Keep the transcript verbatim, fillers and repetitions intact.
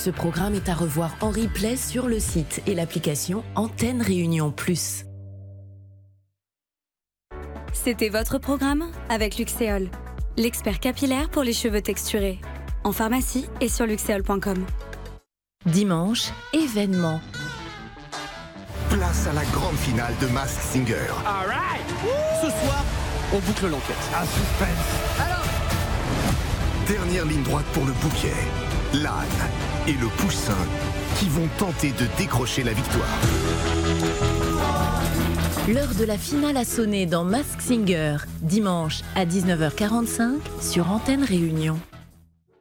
Ce programme est à revoir en replay sur le site et l'application Antenne Réunion Plus. C'était votre programme avec Luxéol, l'expert capillaire pour les cheveux texturés. En pharmacie et sur luxéol point com. Dimanche, événement. Place à la grande finale de Masked Singer. All right. Ce soir, on boucle l'enquête. Un suspense. Alors, Dernière ligne droite pour le bouquet. L'âne et le poussin qui vont tenter de décrocher la victoire. L'heure de la finale a sonné dans Masked Singer, dimanche à dix-neuf heures quarante-cinq sur Antenne Réunion.